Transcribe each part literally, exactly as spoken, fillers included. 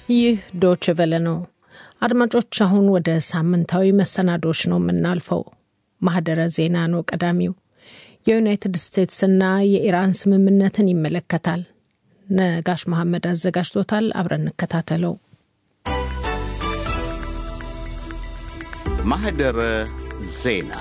ይህ ዶች ቬለ ነው። አድማጮች አሁን ወደ ሳምንታዊ መሰናዶች ነው የምናልፈው። ማህደረ ዜና ነው ቀዳሚው። የዩናይትድ ስቴትስ እና የኢራን ስምምነትን ይመለከታል። ነጋሽ መሐመድ አዘጋጅቶታል። አብረን እንከታተለው። ማህደረ ዜና።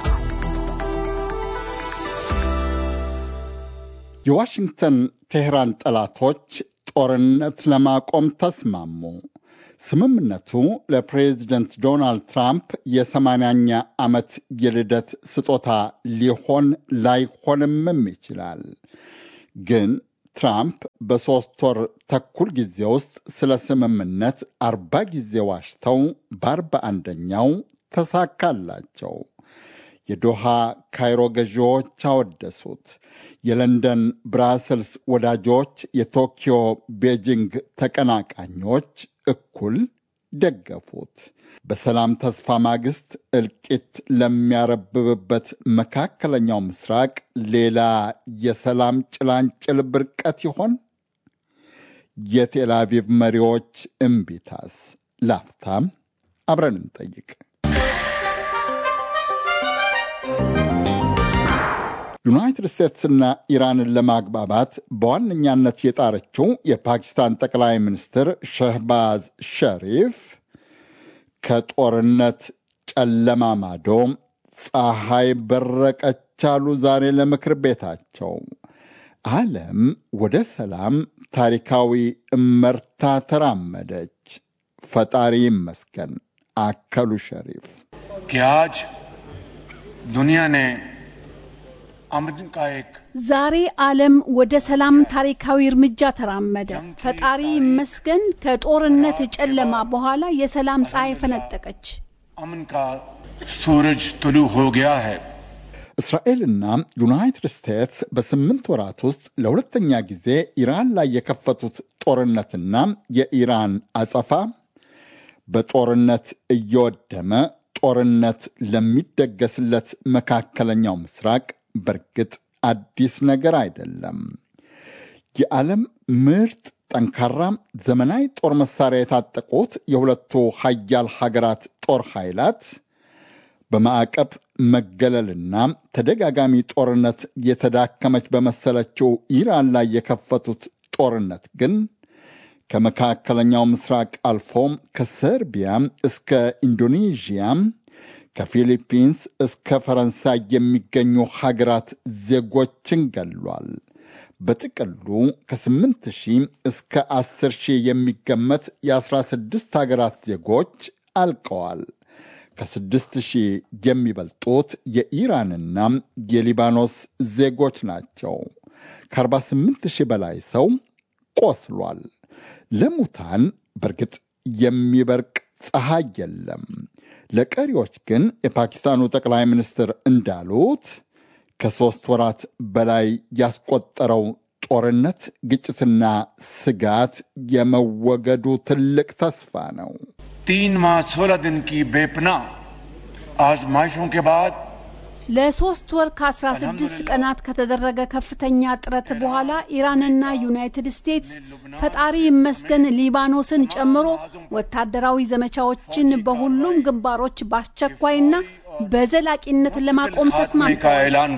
የዋሽንግተን ቴህራን ጠላቶች ጦርነት ለማቆም ተስማሙ። ስምምነቱ ለፕሬዝደንት ዶናልድ ትራምፕ የሰማንያኛ ዓመት የልደት ስጦታ ሊሆን ላይሆንምም ይችላል። ግን ትራምፕ በሦስት ወር ተኩል ጊዜ ውስጥ ስለ ስምምነት አርባ ጊዜ ዋሽተው በአርባ አንደኛው ተሳካላቸው። የዶሃ ካይሮ ገዢዎች አወደሱት። የለንደን ብራስልስ ወዳጆች፣ የቶኪዮ ቤጂንግ ተቀናቃኞች እኩል ደገፉት። በሰላም ተስፋ ማግስት እልቂት ለሚያረብብበት መካከለኛው ምስራቅ ሌላ የሰላም ጭላንጭል ብርቀት ይሆን? የቴል አቪቭ መሪዎች እምቢታስ? ላፍታም አብረን እንጠይቅ። ዩናይትድ ስቴትስና ኢራንን ለማግባባት በዋነኛነት የጣረችው የፓኪስታን ጠቅላይ ሚኒስትር ሸህባዝ ሸሪፍ ከጦርነት ጨለማ ማዶ ፀሐይ በረቀች አሉ ዛሬ ለምክር ቤታቸው። ዓለም ወደ ሰላም ታሪካዊ እመርታ ተራመደች። ፈጣሪ ይመስገን አከሉ ሸሪፍ። ኪያጅ ዱንያ ነ ዛሬ ዓለም ወደ ሰላም ታሪካዊ እርምጃ ተራመደ። ፈጣሪ ይመስገን ከጦርነት ጨለማ በኋላ የሰላም ፀሐይ ፈነጠቀች። አምን ካ ሱረጅ ጡሉ ሆ ገያ ሄ። እስራኤልና ዩናይትድ ስቴትስ በስምንት ወራት ውስጥ ለሁለተኛ ጊዜ ኢራን ላይ የከፈቱት ጦርነትና የኢራን አጸፋ በጦርነት እየወደመ ጦርነት ለሚደገስለት መካከለኛው ምስራቅ በርግጥ አዲስ ነገር አይደለም። የዓለም ምርጥ ጠንካራ ዘመናዊ ጦር መሳሪያ የታጠቁት የሁለቱ ሀያል ሀገራት ጦር ኃይላት በማዕቀብ መገለልና ተደጋጋሚ ጦርነት የተዳከመች በመሰለችው ኢራን ላይ የከፈቱት ጦርነት ግን ከመካከለኛው ምስራቅ አልፎም ከሰርቢያ እስከ ኢንዶኔዥያ ከፊሊፒንስ እስከ ፈረንሳይ የሚገኙ ሀገራት ዜጎችን ገሏል። በጥቅሉ ከስምንት ሺህ እስከ አስር ሺህ የሚገመት የአስራ ስድስት ሀገራት ዜጎች አልቀዋል። ከስድስት ሺህ የሚበልጡት የኢራንና የሊባኖስ ዜጎች ናቸው። ከአርባ ስምንት ሺህ በላይ ሰው ቆስሏል። ለሙታን በርግጥ የሚበርቅ ፀሐይ የለም። ለቀሪዎች ግን የፓኪስታኑ ጠቅላይ ሚኒስትር እንዳሉት ከሦስት ወራት በላይ ያስቆጠረው ጦርነት፣ ግጭትና ስጋት የመወገዱ ትልቅ ተስፋ ነው። तीन माह सोलह दिन की बेपना आजमाइशों के बाद ለሶስት ወር ከአስራ ስድስት ቀናት ከተደረገ ከፍተኛ ጥረት በኋላ ኢራንና ዩናይትድ ስቴትስ ፈጣሪ ይመስገን ሊባኖስን ጨምሮ ወታደራዊ ዘመቻዎችን በሁሉም ግንባሮች በአስቸኳይና በዘላቂነት ለማቆም ተስማምተዋል።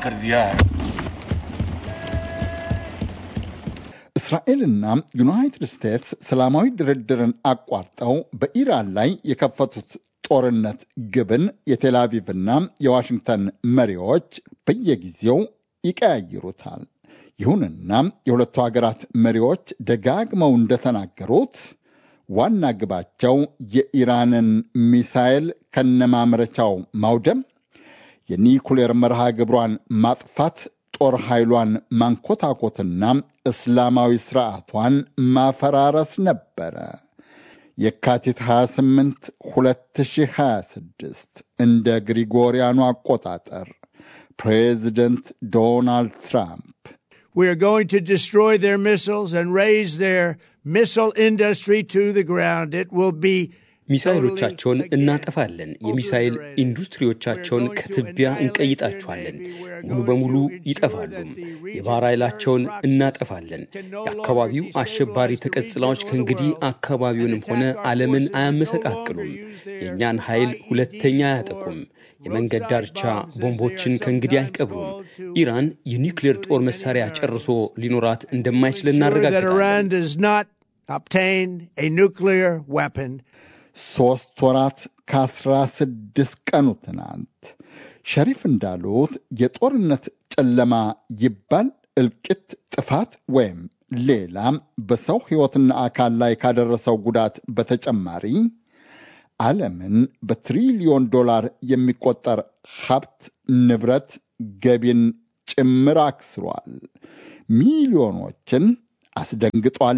እስራኤልና ዩናይትድ ስቴትስ ሰላማዊ ድርድርን አቋርጠው በኢራን ላይ የከፈቱት ጦርነት ግብን የቴል አቪቭና የዋሽንግተን መሪዎች በየጊዜው ይቀያይሩታል። ይሁንና የሁለቱ ሀገራት መሪዎች ደጋግመው እንደተናገሩት ዋና ግባቸው የኢራንን ሚሳኤል ከነማምረቻው ማውደም፣ የኒኩሌር መርሃ ግብሯን ማጥፋት፣ ጦር ኃይሏን ማንኮታኮትና እስላማዊ ስርዓቷን ማፈራረስ ነበረ። የካቲት ሃያ ስምንት ሁለት ሺህ ሃያ ስድስት እንደ ግሪጎሪያኑ አቆጣጠር ፕሬዚደንት ዶናልድ ትራምፕ We are going to destroy their missiles and raise their missile industry to the ground. It will be ሚሳኤሎቻቸውን እናጠፋለን፣ የሚሳኤል ኢንዱስትሪዎቻቸውን ከትቢያ እንቀይጣቸዋለን፣ ሙሉ በሙሉ ይጠፋሉ፣ የባህር ኃይላቸውን እናጠፋለን። የአካባቢው አሸባሪ ተቀጽላዎች ከእንግዲህ አካባቢውንም ሆነ ዓለምን አያመሰቃቅሉም፣ የእኛን ኃይል ሁለተኛ አያጠቁም፣ የመንገድ ዳርቻ ቦምቦችን ከእንግዲህ አይቀብሩም። ኢራን የኒውክሌር ጦር መሳሪያ ጨርሶ ሊኖራት እንደማይችል እናረጋግጣለን። ሦስት ወራት ከአስራ ስድስት ቀኑ ትናንት ሸሪፍ እንዳሉት የጦርነት ጨለማ ይባል እልቂት፣ ጥፋት ወይም ሌላም በሰው ሕይወትና አካል ላይ ካደረሰው ጉዳት በተጨማሪ ዓለምን በትሪሊዮን ዶላር የሚቆጠር ሀብት፣ ንብረት፣ ገቢን ጭምር አክስሯል። ሚሊዮኖችን አስደንግጧል፣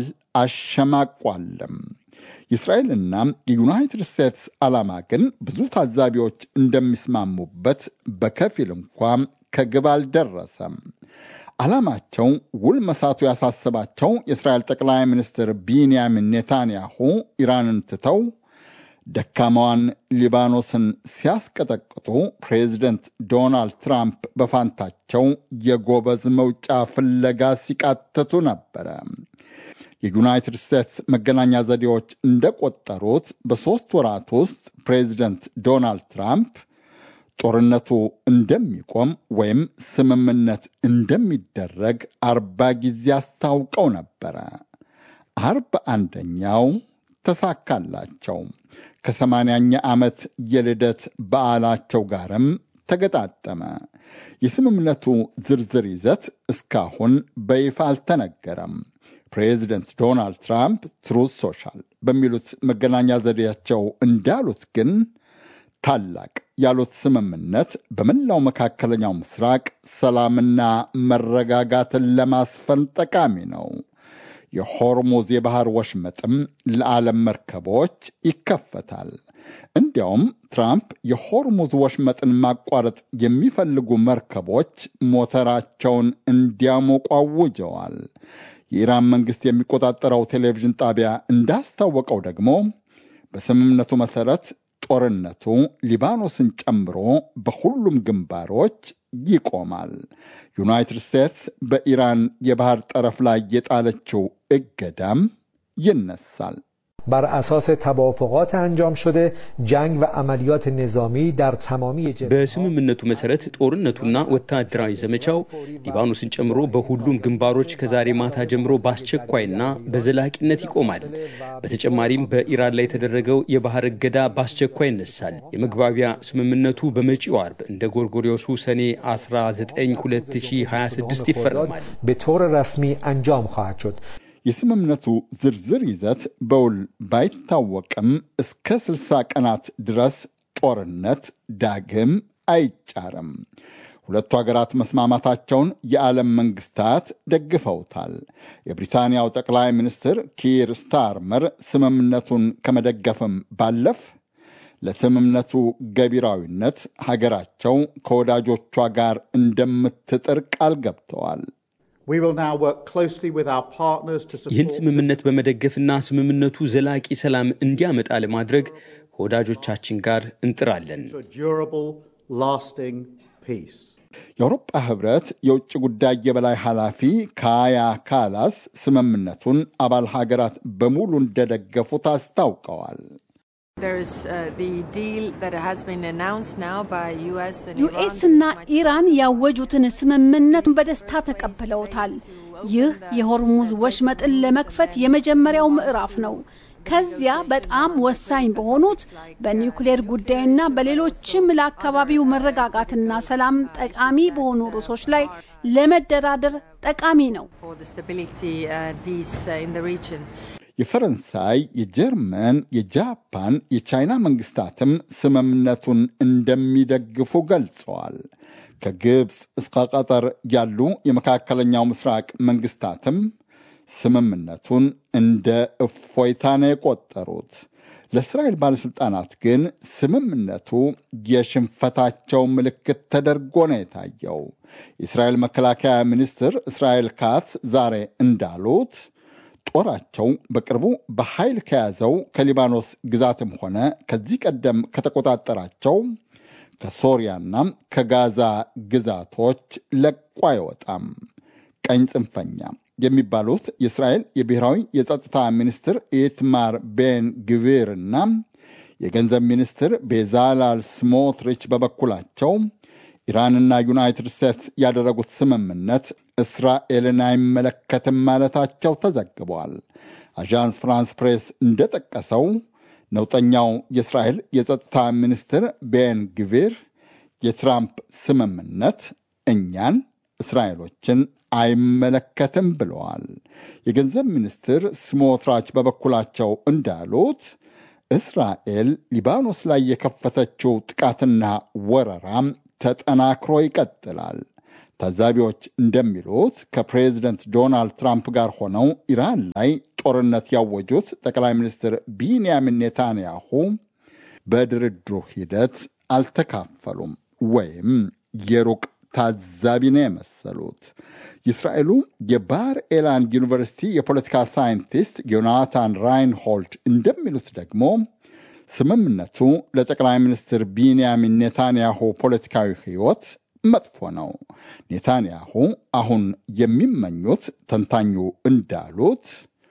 አሸማቋልም። የእስራኤልና የዩናይትድ ስቴትስ ዓላማ ግን ብዙ ታዛቢዎች እንደሚስማሙበት በከፊል እንኳ ከግብ አልደረሰም። ዓላማቸው ውል መሳቱ ያሳሰባቸው የእስራኤል ጠቅላይ ሚኒስትር ቢንያሚን ኔታንያሁ ኢራንን ትተው ደካማዋን ሊባኖስን ሲያስቀጠቅጡ ፕሬዚደንት ዶናልድ ትራምፕ በፋንታቸው የጎበዝ መውጫ ፍለጋ ሲቃተቱ ነበረ። የዩናይትድ ስቴትስ መገናኛ ዘዴዎች እንደቆጠሩት በሦስት ወራት ውስጥ ፕሬዚደንት ዶናልድ ትራምፕ ጦርነቱ እንደሚቆም ወይም ስምምነት እንደሚደረግ አርባ ጊዜ አስታውቀው ነበረ። አርባ አንደኛው ተሳካላቸው። ከሰማንያኛ ዓመት የልደት በዓላቸው ጋርም ተገጣጠመ። የስምምነቱ ዝርዝር ይዘት እስካሁን በይፋ አልተነገረም። ፕሬዚደንት ዶናልድ ትራምፕ ትሩዝ ሶሻል በሚሉት መገናኛ ዘዴያቸው እንዳሉት ግን ታላቅ ያሉት ስምምነት በመላው መካከለኛው ምስራቅ ሰላምና መረጋጋትን ለማስፈን ጠቃሚ ነው። የሆርሙዝ የባህር ወሽመጥም ለዓለም መርከቦች ይከፈታል። እንዲያውም ትራምፕ የሆርሙዝ ወሽመጥን ማቋረጥ የሚፈልጉ መርከቦች ሞተራቸውን እንዲያሞቁ አውጀዋል። የኢራን መንግሥት የሚቆጣጠረው ቴሌቪዥን ጣቢያ እንዳስታወቀው ደግሞ በስምምነቱ መሠረት ጦርነቱ ሊባኖስን ጨምሮ በሁሉም ግንባሮች ይቆማል። ዩናይትድ ስቴትስ በኢራን የባህር ጠረፍ ላይ የጣለችው እገዳም ይነሳል። بر اساس توافقات انجام شده جنگ و عملیات نظامی در تمامی በስምምነቱ መሰረት ጦርነቱና ወታደራዊ ዘመቻው ሊባኖስን ጨምሮ በሁሉም ግንባሮች ከዛሬ ማታ ጀምሮ በአስቸኳይና በዘላቂነት ይቆማል። በተጨማሪም በኢራን ላይ የተደረገው የባህር እገዳ በአስቸኳይ ይነሳል። የመግባቢያ ስምምነቱ በመጪው አርብ እንደ ጎርጎሪዮሱ ሰኔ አስራ ዘጠኝ ሁለት ሺህ ሃያ ስድስት ይፈረማል። በጦር ረስሚ አንጃም خواهد شد። የስምምነቱ ዝርዝር ይዘት በውል ባይታወቅም እስከ ስልሳ ቀናት ድረስ ጦርነት ዳግም አይጫርም። ሁለቱ ሀገራት መስማማታቸውን የዓለም መንግስታት ደግፈውታል። የብሪታንያው ጠቅላይ ሚኒስትር ኪር ስታርመር ስምምነቱን ከመደገፍም ባለፍ ለስምምነቱ ገቢራዊነት ሀገራቸው ከወዳጆቿ ጋር እንደምትጥር ቃል ገብተዋል። ይህን ስምምነት በመደገፍና ስምምነቱ ዘላቂ ሰላም እንዲያመጣ ለማድረግ ከወዳጆቻችን ጋር እንጥራለን። የአውሮፓ ህብረት የውጭ ጉዳይ የበላይ ኃላፊ ካያ ካላስ ስምምነቱን አባል ሀገራት በሙሉ እንደደገፉት አስታውቀዋል። ዩኤስ እና ኢራን ያወጁትን ስምምነት በደስታ ተቀብለውታል። ይህ የሆርሙዝ ወሽመጥን ለመክፈት የመጀመሪያው ምዕራፍ ነው። ከዚያ በጣም ወሳኝ በሆኑት በኒውክሌር ጉዳይና በሌሎችም ለአካባቢው መረጋጋትና ሰላም ጠቃሚ በሆኑ ርዕሶች ላይ ለመደራደር ጠቃሚ ነው። የፈረንሳይ፣ የጀርመን፣ የጃፓን፣ የቻይና መንግስታትም ስምምነቱን እንደሚደግፉ ገልጸዋል። ከግብፅ እስከ ቀጠር ያሉ የመካከለኛው ምስራቅ መንግስታትም ስምምነቱን እንደ እፎይታ ነው የቆጠሩት። ለእስራኤል ባለሥልጣናት ግን ስምምነቱ የሽንፈታቸው ምልክት ተደርጎ ነው የታየው። የእስራኤል መከላከያ ሚኒስትር እስራኤል ካትዝ ዛሬ እንዳሉት ጦራቸው በቅርቡ በኃይል ከያዘው ከሊባኖስ ግዛትም ሆነ ከዚህ ቀደም ከተቆጣጠራቸው ከሶሪያና ከጋዛ ግዛቶች ለቆ አይወጣም። ቀኝ ጽንፈኛ የሚባሉት የእስራኤል የብሔራዊ የጸጥታ ሚኒስትር ኢትማር ቤን ግቪርና የገንዘብ ሚኒስትር ቤዛላል ስሞትሪች በበኩላቸው ኢራንና ዩናይትድ ስቴትስ ያደረጉት ስምምነት እስራኤልን አይመለከትም ማለታቸው ተዘግቧል። አዣንስ ፍራንስ ፕሬስ እንደጠቀሰው ነውጠኛው የእስራኤል የጸጥታ ሚኒስትር ቤን ግቪር የትራምፕ ስምምነት እኛን እስራኤሎችን አይመለከትም ብለዋል። የገንዘብ ሚኒስትር ስሞትራች በበኩላቸው እንዳሉት እስራኤል ሊባኖስ ላይ የከፈተችው ጥቃትና ወረራም ተጠናክሮ ይቀጥላል። ታዛቢዎች እንደሚሉት ከፕሬዚደንት ዶናልድ ትራምፕ ጋር ሆነው ኢራን ላይ ጦርነት ያወጁት ጠቅላይ ሚኒስትር ቢንያሚን ኔታንያሁ በድርድሩ ሂደት አልተካፈሉም ወይም የሩቅ ታዛቢ ነው የመሰሉት። የእስራኤሉ የባር ኤላን ዩኒቨርሲቲ የፖለቲካ ሳይንቲስት ዮናታን ራይንሆልድ እንደሚሉት ደግሞ ስምምነቱ ለጠቅላይ ሚኒስትር ቢንያሚን ኔታንያሁ ፖለቲካዊ ሕይወት መጥፎ ነው። ኔታንያሁ አሁን የሚመኙት ተንታኙ እንዳሉት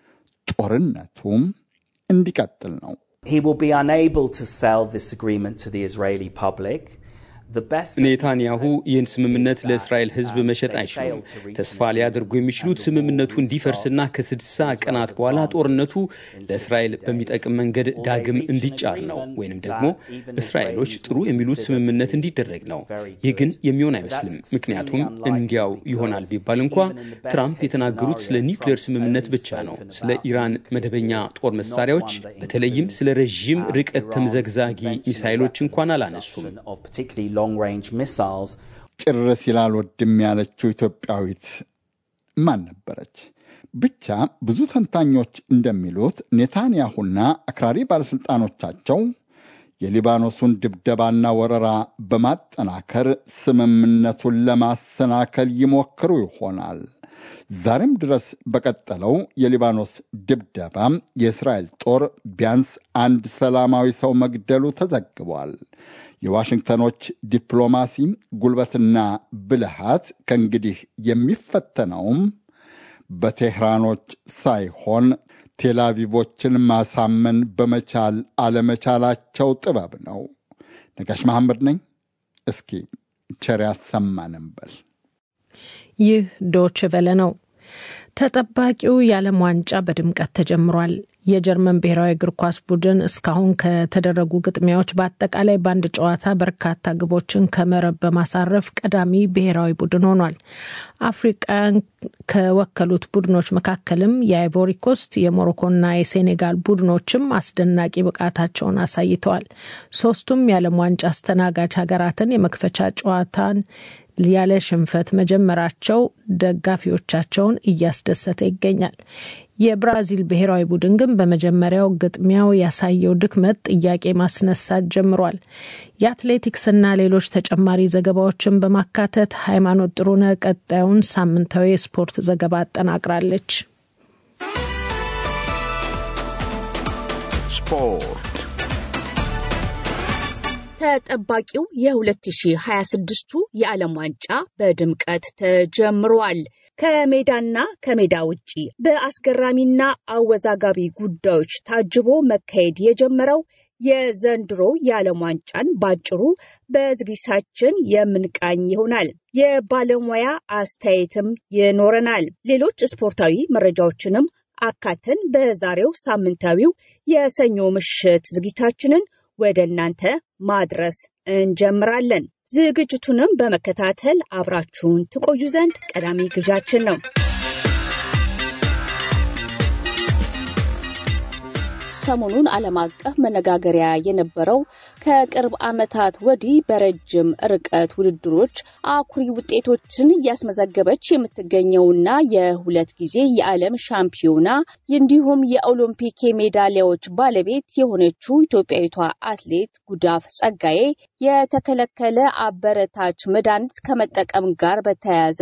ጦርነቱም እንዲቀጥል ነው። He will be unable to sell this agreement to the Israeli public. ኔታንያሁ ይህን ስምምነት ለእስራኤል ሕዝብ መሸጥ አይችሉም። ተስፋ ሊያደርጉ የሚችሉት ስምምነቱ እንዲፈርስና ከስድሳ ቀናት በኋላ ጦርነቱ ለእስራኤል በሚጠቅም መንገድ ዳግም እንዲጫር ነው፣ ወይንም ደግሞ እስራኤሎች ጥሩ የሚሉት ስምምነት እንዲደረግ ነው። ይህ ግን የሚሆን አይመስልም። ምክንያቱም እንዲያው ይሆናል ቢባል እንኳ ትራምፕ የተናገሩት ስለ ኒውክሌር ስምምነት ብቻ ነው። ስለ ኢራን መደበኛ ጦር መሳሪያዎች በተለይም ስለ ረዥም ርቀት ተምዘግዛጊ ሚሳይሎች እንኳን አላነሱም። long-range missiles. ጭር ሲላል ወድም ያለችው ኢትዮጵያዊት ማን ነበረች? ብቻ ብዙ ተንታኞች እንደሚሉት ኔታንያሁና አክራሪ ባለስልጣኖቻቸው የሊባኖሱን ድብደባና ወረራ በማጠናከር ስምምነቱን ለማሰናከል ይሞክሩ ይሆናል። ዛሬም ድረስ በቀጠለው የሊባኖስ ድብደባ የእስራኤል ጦር ቢያንስ አንድ ሰላማዊ ሰው መግደሉ ተዘግቧል። የዋሽንግተኖች ዲፕሎማሲ ጉልበትና ብልሃት ከእንግዲህ የሚፈተነውም በቴህራኖች ሳይሆን ቴላቪቮችን ማሳመን በመቻል አለመቻላቸው ጥበብ ነው። ነጋሽ መሐመድ ነኝ። እስኪ ቸር ያሰማን እንበል። ይህ ዶች ቬለ ነው። ተጠባቂው የዓለም ዋንጫ በድምቀት ተጀምሯል። የጀርመን ብሔራዊ እግር ኳስ ቡድን እስካሁን ከተደረጉ ግጥሚያዎች በአጠቃላይ በአንድ ጨዋታ በርካታ ግቦችን ከመረብ በማሳረፍ ቀዳሚ ብሔራዊ ቡድን ሆኗል። አፍሪቃን ከወከሉት ቡድኖች መካከልም የአይቮሪ ኮስት፣ የሞሮኮና የሴኔጋል ቡድኖችም አስደናቂ ብቃታቸውን አሳይተዋል። ሶስቱም የዓለም ዋንጫ አስተናጋጅ ሀገራትን የመክፈቻ ጨዋታን ያለ ሽንፈት መጀመራቸው ደጋፊዎቻቸውን እያስደሰተ ይገኛል። የብራዚል ብሔራዊ ቡድን ግን በመጀመሪያው ግጥሚያው ያሳየው ድክመት ጥያቄ ማስነሳት ጀምሯል። የአትሌቲክስና ሌሎች ተጨማሪ ዘገባዎችን በማካተት ሃይማኖት ጥሩነህ ቀጣዩን ሳምንታዊ የስፖርት ዘገባ አጠናቅራለች። ስፖርት ተጠባቂው የ2026ቱ የዓለም ዋንጫ በድምቀት ተጀምሯል። ከሜዳና ከሜዳ ውጪ በአስገራሚና አወዛጋቢ ጉዳዮች ታጅቦ መካሄድ የጀመረው የዘንድሮ የዓለም ዋንጫን ባጭሩ በዝግጅታችን የምንቃኝ ይሆናል። የባለሙያ አስተያየትም ይኖረናል። ሌሎች ስፖርታዊ መረጃዎችንም አካተን በዛሬው ሳምንታዊው የሰኞ ምሽት ዝግጅታችንን ወደ እናንተ ማድረስ እንጀምራለን። ዝግጅቱንም በመከታተል አብራችሁን ትቆዩ ዘንድ ቀዳሚ ግብዣችን ነው። ሰሞኑን ዓለም አቀፍ መነጋገሪያ የነበረው ከቅርብ ዓመታት ወዲህ በረጅም ርቀት ውድድሮች አኩሪ ውጤቶችን እያስመዘገበች የምትገኘውና የሁለት ጊዜ የዓለም ሻምፒዮና እንዲሁም የኦሎምፒክ ሜዳሊያዎች ባለቤት የሆነችው ኢትዮጵያዊቷ አትሌት ጉዳፍ ጸጋዬ የተከለከለ አበረታች መድኃኒት ከመጠቀም ጋር በተያያዘ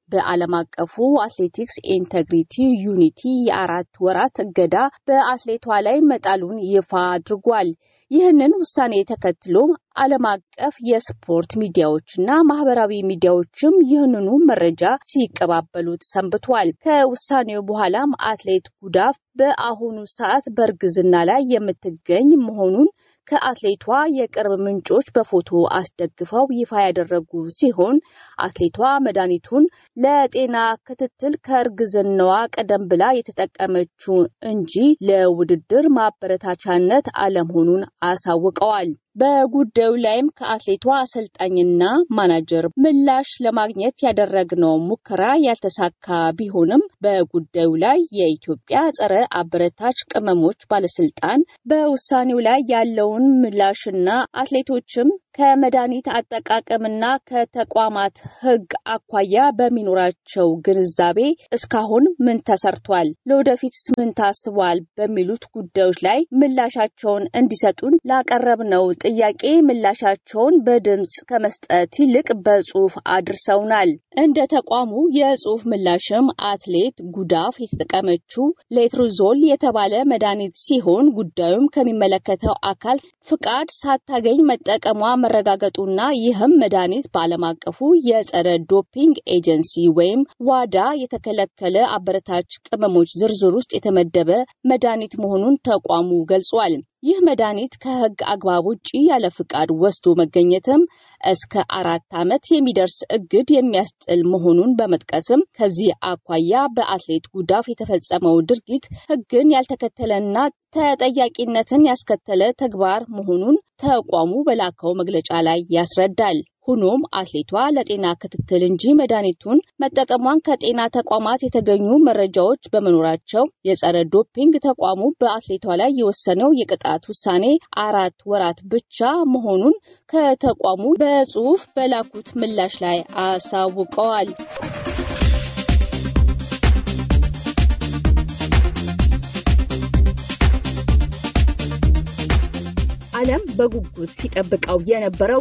በዓለም አቀፉ አትሌቲክስ ኢንተግሪቲ ዩኒቲ የአራት ወራት እገዳ በአትሌቷ ላይ መጣሉን ይፋ አድርጓል። ይህንን ውሳኔ ተከትሎ ዓለም አቀፍ የስፖርት ሚዲያዎችና ማህበራዊ ሚዲያዎችም ይህንኑ መረጃ ሲቀባበሉት ሰንብቷል። ከውሳኔው በኋላም አትሌት ጉዳፍ በአሁኑ ሰዓት በእርግዝና ላይ የምትገኝ መሆኑን ከአትሌቷ የቅርብ ምንጮች በፎቶ አስደግፈው ይፋ ያደረጉ ሲሆን አትሌቷ መድኃኒቱን ለጤና ክትትል ከእርግዝናዋ ቀደም ብላ የተጠቀመችው እንጂ ለውድድር ማበረታቻነት አለመሆኑን አሳውቀዋል። በጉዳዩ ላይም ከአትሌቷ አሰልጣኝና ማናጀር ምላሽ ለማግኘት ያደረግነው ሙከራ ያልተሳካ ቢሆንም በጉዳዩ ላይ የኢትዮጵያ ጸረ አበረታች ቅመሞች ባለስልጣን በውሳኔው ላይ ያለውን ምላሽና አትሌቶችም ከመድኃኒት አጠቃቀምና ከተቋማት ሕግ አኳያ በሚኖራቸው ግንዛቤ እስካሁን ምን ተሰርቷል፣ ለወደፊትስ ምን ታስቧል በሚሉት ጉዳዮች ላይ ምላሻቸውን እንዲሰጡን ላቀረብነው ጥያቄ ምላሻቸውን በድምጽ ከመስጠት ይልቅ በጽሁፍ አድርሰውናል። እንደ ተቋሙ የጽሁፍ ምላሽም አትሌት ጉዳፍ የተጠቀመችው ሌትሮዞል የተባለ መድኃኒት ሲሆን ጉዳዩም ከሚመለከተው አካል ፍቃድ ሳታገኝ መጠቀሟ መረጋገጡና ይህም መድኃኒት በዓለም አቀፉ የጸረ ዶፒንግ ኤጀንሲ ወይም ዋዳ የተከለከለ አበረታች ቅመሞች ዝርዝር ውስጥ የተመደበ መድኃኒት መሆኑን ተቋሙ ገልጿል። ይህ መድኃኒት ከህግ አግባብ ውጪ ያለ ፍቃድ ወስዶ መገኘትም እስከ አራት ዓመት የሚደርስ እግድ የሚያስጥል መሆኑን በመጥቀስም ከዚህ አኳያ በአትሌት ጉዳፍ የተፈጸመው ድርጊት ህግን ያልተከተለና ተጠያቂነትን ያስከተለ ተግባር መሆኑን ተቋሙ በላከው መግለጫ ላይ ያስረዳል። ሆኖም አትሌቷ ለጤና ክትትል እንጂ መድኃኒቱን መጠቀሟን ከጤና ተቋማት የተገኙ መረጃዎች በመኖራቸው የጸረ ዶፒንግ ተቋሙ በአትሌቷ ላይ የወሰነው የቅጣት ውሳኔ አራት ወራት ብቻ መሆኑን ከተቋሙ በጽሁፍ በላኩት ምላሽ ላይ አሳውቀዋል። ዓለም በጉጉት ሲጠብቀው የነበረው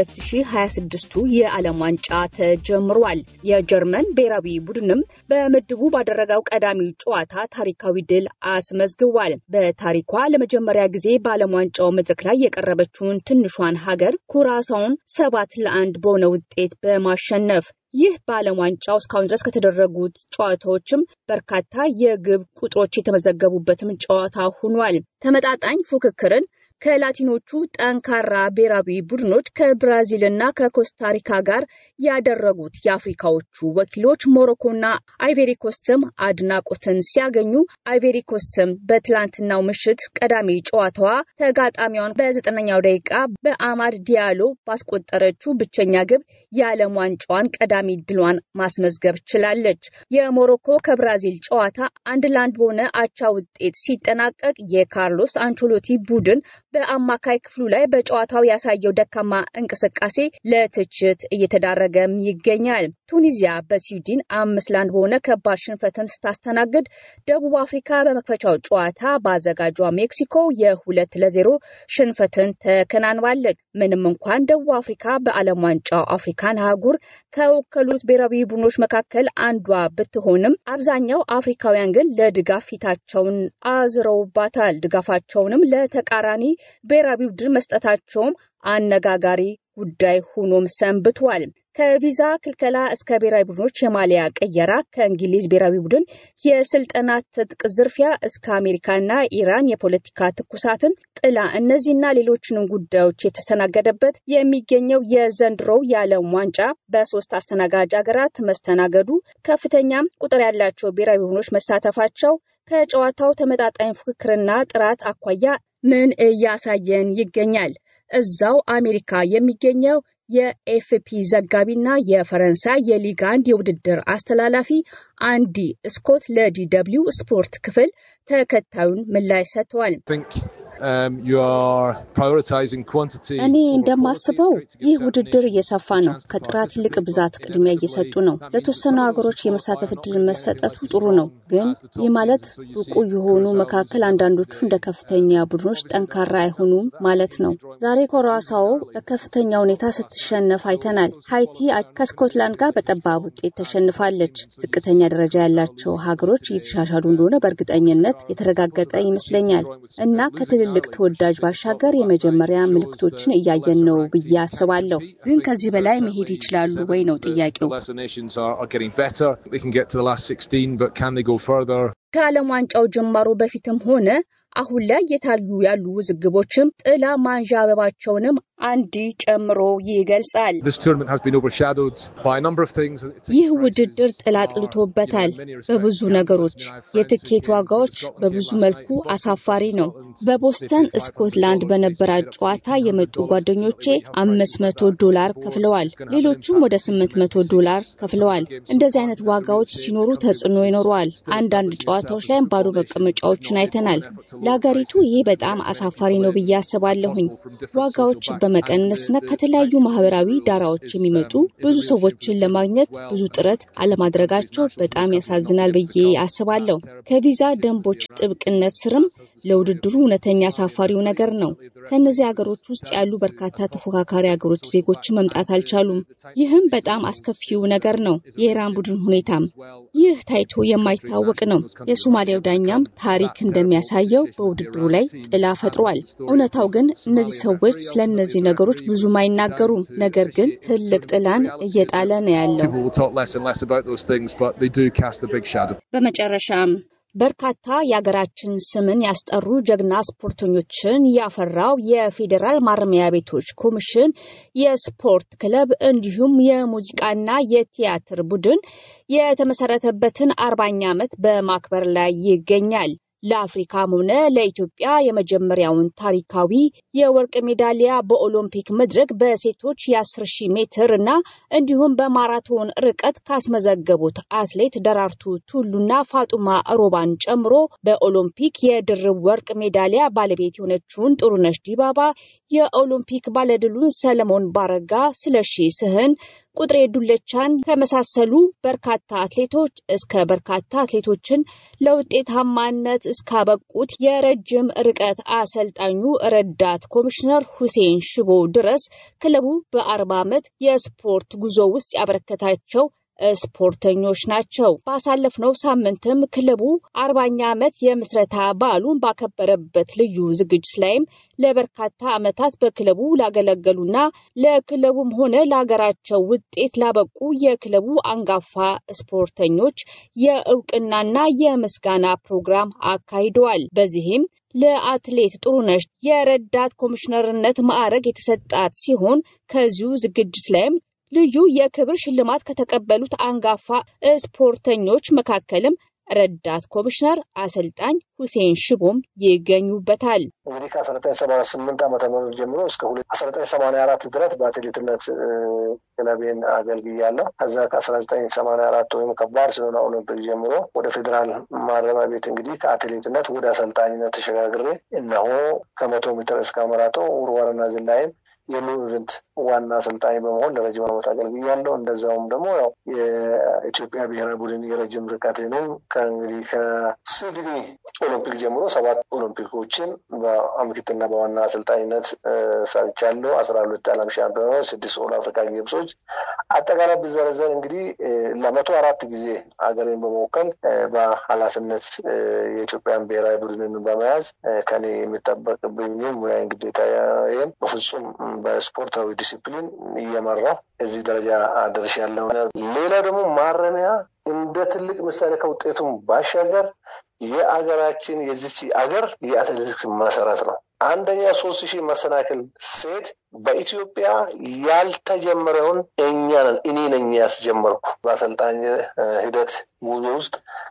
የ2026ቱ የዓለም ዋንጫ ተጀምሯል። የጀርመን ብሔራዊ ቡድንም በምድቡ ባደረገው ቀዳሚ ጨዋታ ታሪካዊ ድል አስመዝግቧል። በታሪኳ ለመጀመሪያ ጊዜ በዓለም ዋንጫው መድረክ ላይ የቀረበችውን ትንሿን ሀገር ኩራሳውን ሰባት ለአንድ በሆነ ውጤት በማሸነፍ ይህ በዓለም ዋንጫው እስካሁን ድረስ ከተደረጉት ጨዋታዎችም በርካታ የግብ ቁጥሮች የተመዘገቡበትም ጨዋታ ሆኗል። ተመጣጣኝ ፉክክርን ከላቲኖቹ ጠንካራ ብሔራዊ ቡድኖች ከብራዚልና ከኮስታሪካ ጋር ያደረጉት የአፍሪካዎቹ ወኪሎች ሞሮኮና አይቬሪ ኮስትም አድናቆትን ሲያገኙ አይቬሪ ኮስትም በትላንትናው ምሽት ቀዳሚ ጨዋታዋ ተጋጣሚዋን በዘጠነኛው ደቂቃ በአማድ ዲያሎ ባስቆጠረችው ብቸኛ ግብ የዓለም ዋንጫዋን ቀዳሚ ድሏን ማስመዝገብ ችላለች። የሞሮኮ ከብራዚል ጨዋታ አንድ ለአንድ በሆነ አቻ ውጤት ሲጠናቀቅ የካርሎስ አንቸሎቲ ቡድን በአማካይ ክፍሉ ላይ በጨዋታው ያሳየው ደካማ እንቅስቃሴ ለትችት እየተዳረገም ይገኛል። ቱኒዚያ በስዊድን አምስት ለአንድ በሆነ ከባድ ሽንፈትን ስታስተናግድ ደቡብ አፍሪካ በመክፈቻው ጨዋታ ባዘጋጇ ሜክሲኮ የሁለት ለዜሮ ሽንፈትን ተከናንባለች። ምንም እንኳን ደቡብ አፍሪካ በዓለም ዋንጫው አፍሪካን አህጉር ከወከሉት ብሔራዊ ቡድኖች መካከል አንዷ ብትሆንም አብዛኛው አፍሪካውያን ግን ለድጋፍ ፊታቸውን አዝረውባታል። ድጋፋቸውንም ለተቃራኒ ብሔራዊ ቡድን መስጠታቸውም አነጋጋሪ ጉዳይ ሆኖም ሰንብቷል። ከቪዛ ክልከላ እስከ ብሔራዊ ቡድኖች የማሊያ ቀየራ፣ ከእንግሊዝ ብሔራዊ ቡድን የስልጠና ትጥቅ ዝርፊያ እስከ አሜሪካና ኢራን የፖለቲካ ትኩሳትን ጥላ እነዚህና ሌሎችንም ጉዳዮች የተስተናገደበት የሚገኘው የዘንድሮው የዓለም ዋንጫ በሶስት አስተናጋጅ ሀገራት መስተናገዱ ከፍተኛም ቁጥር ያላቸው ብሔራዊ ቡድኖች መሳተፋቸው ከጨዋታው ተመጣጣኝ ፉክክርና ጥራት አኳያ ምን እያሳየን ይገኛል? እዛው አሜሪካ የሚገኘው የኤፍፒ ዘጋቢና የፈረንሳይ የሊግ አንድ የውድድር አስተላላፊ አንዲ ስኮት ለዲደብሊው ስፖርት ክፍል ተከታዩን ምላሽ ሰጥቷል። እኔ እንደማስበው ይህ ውድድር እየሰፋ ነው። ከጥራት ይልቅ ብዛት ቅድሚያ እየሰጡ ነው። ለተወሰኑ ሀገሮች የመሳተፍ እድል መሰጠቱ ጥሩ ነው፣ ግን ይህ ማለት ብቁ የሆኑ መካከል አንዳንዶቹ እንደ ከፍተኛ ቡድኖች ጠንካራ አይሆኑም ማለት ነው። ዛሬ ኮራሳኦ በከፍተኛ ሁኔታ ስትሸነፍ አይተናል። ሃይቲ ከስኮትላንድ ጋር በጠባብ ውጤት ተሸንፋለች። ዝቅተኛ ደረጃ ያላቸው ሀገሮች እየተሻሻሉ እንደሆነ በእርግጠኝነት የተረጋገጠ ይመስለኛል እና ከትልልቅ ተወዳጅ ባሻገር የመጀመሪያ ምልክቶችን እያየን ነው ብዬ አስባለሁ። ግን ከዚህ በላይ መሄድ ይችላሉ ወይ ነው ጥያቄው። ከዓለም ዋንጫው ጅማሮ በፊትም ሆነ አሁን ላይ የታዩ ያሉ ውዝግቦችም ጥላ ማንዣበባቸውንም አንዲ ጨምሮ ይገልጻል። ይህ ውድድር ጥላ ጥልቶበታል በብዙ ነገሮች። የትኬት ዋጋዎች በብዙ መልኩ አሳፋሪ ነው። በቦስተን ስኮትላንድ በነበራት ጨዋታ የመጡ ጓደኞቼ አምስት መቶ ዶላር ከፍለዋል። ሌሎቹም ወደ ስምንት መቶ ዶላር ከፍለዋል። እንደዚህ አይነት ዋጋዎች ሲኖሩ ተጽዕኖ ይኖረዋል። አንዳንድ ጨዋታዎች ላይ ባዶ መቀመጫዎችን አይተናል። ለሀገሪቱ ይሄ በጣም አሳፋሪ ነው ብዬ አስባለሁኝ። ዋጋዎች በመቀነስና ከተለያዩ ማህበራዊ ዳራዎች የሚመጡ ብዙ ሰዎችን ለማግኘት ብዙ ጥረት አለማድረጋቸው በጣም ያሳዝናል ብዬ አስባለሁ። ከቪዛ ደንቦች ጥብቅነት ስርም ለውድድሩ እውነተኛ አሳፋሪው ነገር ነው። ከነዚህ ሀገሮች ውስጥ ያሉ በርካታ ተፎካካሪ ሀገሮች ዜጎች መምጣት አልቻሉም። ይህም በጣም አስከፊው ነገር ነው። የኢራን ቡድን ሁኔታም ይህ ታይቶ የማይታወቅ ነው። የሶማሊያው ዳኛም ታሪክ እንደሚያሳየው በውድድሩ ላይ ጥላ ፈጥሯል። እውነታው ግን እነዚህ ሰዎች ስለነዚህ ነገሮች ብዙም አይናገሩም፣ ነገር ግን ትልቅ ጥላን እየጣለ ነው ያለው። በመጨረሻም በርካታ የሀገራችን ስምን ያስጠሩ ጀግና ስፖርተኞችን ያፈራው የፌዴራል ማረሚያ ቤቶች ኮሚሽን የስፖርት ክለብ እንዲሁም የሙዚቃና የቲያትር ቡድን የተመሰረተበትን አርባኛ ዓመት በማክበር ላይ ይገኛል። ለአፍሪካም ሆነ ለኢትዮጵያ የመጀመሪያውን ታሪካዊ የወርቅ ሜዳሊያ በኦሎምፒክ መድረክ በሴቶች የ10 ሺህ ሜትር እና እንዲሁም በማራቶን ርቀት ካስመዘገቡት አትሌት ደራርቱ ቱሉና ፋጡማ ሮባን ጨምሮ በኦሎምፒክ የድርብ ወርቅ ሜዳሊያ ባለቤት የሆነችውን ጥሩነሽ ዲባባ፣ የኦሎምፒክ ባለድሉን ሰለሞን ባረጋ፣ ስለሺ ስህን፣ ቁጥሬ ዱለቻን ከመሳሰሉ በርካታ አትሌቶች እስከ በርካታ አትሌቶችን ለውጤታማነት እስካበቁት የረጅም ርቀት አሰልጣኙ ረዳት ኮሚሽነር ሁሴን ሽቦ ድረስ ክለቡ በአርባ ዓመት የስፖርት ጉዞ ውስጥ ያበረከታቸው ስፖርተኞች ናቸው። ባሳለፍነው ሳምንትም ክለቡ አርባኛ ዓመት የምስረታ በዓሉን ባከበረበት ልዩ ዝግጅት ላይም ለበርካታ ዓመታት በክለቡ ላገለገሉና ለክለቡም ሆነ ለሀገራቸው ውጤት ላበቁ የክለቡ አንጋፋ ስፖርተኞች የእውቅናና የምስጋና ፕሮግራም አካሂደዋል። በዚህም ለአትሌት ጥሩነሽ የረዳት ኮሚሽነርነት ማዕረግ የተሰጣት ሲሆን ከዚሁ ዝግጅት ላይም ልዩ የክብር ሽልማት ከተቀበሉት አንጋፋ ስፖርተኞች መካከልም ረዳት ኮሚሽነር አሰልጣኝ ሁሴን ሽቦም ይገኙበታል። እንግዲህ ከ1978 ዓመተ ምህረት ጀምሮ እስከ አስራ ዘጠኝ ሰማንያ አራት ድረስ በአትሌትነት ክለቤን አገልግያለሁ። ከዛ ከ1984 ወይም ከባርሴሎና ኦሎምፒክ ጀምሮ ወደ ፌዴራል ማረሚያ ቤት እንግዲህ ከአትሌትነት ወደ አሰልጣኝነት ተሸጋግሬ እነሆ ከመቶ ሜትር እስከ ማራቶን ውርወራና ዝላይም የኒው ኢቨንት ዋና አሰልጣኝ በመሆን ለረጅም ዓመት አገልግያለሁ። እንደዛውም ደግሞ ያው የኢትዮጵያ ብሔራዊ ቡድን የረጅም ርቀት ነው ከእንግዲህ ከሲድኒ ኦሎምፒክ ጀምሮ ሰባት ኦሎምፒኮችን በአምክትና በዋና አሰልጣኝነት ሰርቻለሁ። አስራ ሁለት ዓለም ሻምፒዮናዎች፣ ስድስት ኦል አፍሪካ ጌምሶች አጠቃላይ ብዘረዘር እንግዲህ ለመቶ አራት ጊዜ አገሬን በመወከል በኃላፊነት የኢትዮጵያን ብሔራዊ ቡድንን በመያዝ ከኔ የሚጠበቅብኝ ሙያ ግዴታዬን በፍጹም በስፖርታዊ ዲሲፕሊን እየመራሁ እዚህ ደረጃ አደርሻለሁ። ሌላ ደግሞ ማረሚያ እንደ ትልቅ ምሳሌ ከውጤቱም ባሻገር የአገራችን የዚች አገር የአትሌቲክስ መሰረት ነው። አንደኛ ሶስት ሺህ መሰናክል ሴት በኢትዮጵያ ያልተጀመረውን እኛ ነን እኔ ነኝ ያስጀመርኩ። በአሰልጣኝ ሂደት ጉዞ ውስጥ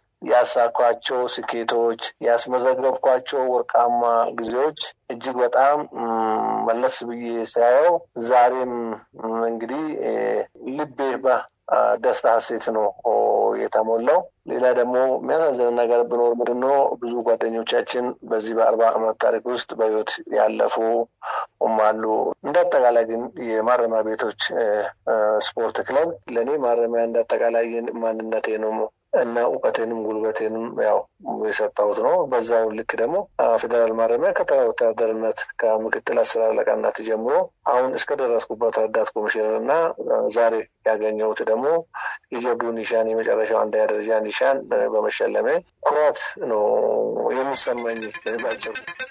ያሳኳቸው ስኬቶች ያስመዘገብኳቸው ወርቃማ ጊዜዎች እጅግ በጣም መለስ ብዬ ሳየው ዛሬም እንግዲህ ልቤ በደስታ ሀሴት ነው የተሞላው። ሌላ ደግሞ የሚያሳዝን ነገር ቢኖር ምንድነው ብዙ ጓደኞቻችን በዚህ በአርባ ዓመት ታሪክ ውስጥ በህይወት ያለፉ አሉ። እንዳጠቃላይ ግን የማረሚያ ቤቶች ስፖርት ክለብ ለኔ ማረሚያ እንዳጠቃላይ ማንነቴንም እና እውቀቴንም ጉልበቴንም ያው የሰጠሁት ነው። በዛው ልክ ደግሞ ፌደራል ማረሚያ ከተራ ወታደርነት ከምክትል አስር አለቃነት ጀምሮ አሁን እስከ ደረስኩበት ረዳት ኮሚሽነር እና ዛሬ ያገኘሁት ደግሞ የጀብዱ ኒሻን የመጨረሻው አንደኛ ደረጃ ኒሻን በመሸለሜ ኩራት ነው የሚሰማኝ ባጭሩ።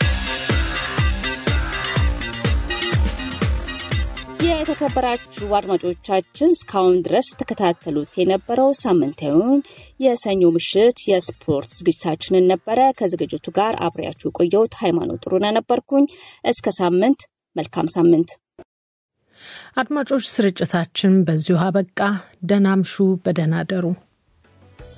የተከበራችሁ አድማጮቻችን እስካሁን ድረስ ተከታተሉት የነበረው ሳምንታዊውን የሰኞ ምሽት የስፖርት ዝግጅታችንን ነበረ። ከዝግጅቱ ጋር አብሬያችሁ ቆየሁት ሃይማኖት ጥሩነህ ነበርኩኝ። እስከ ሳምንት መልካም ሳምንት። አድማጮች ስርጭታችን በዚሁ አበቃ። ደህና አምሹ፣ በደህና አደሩ።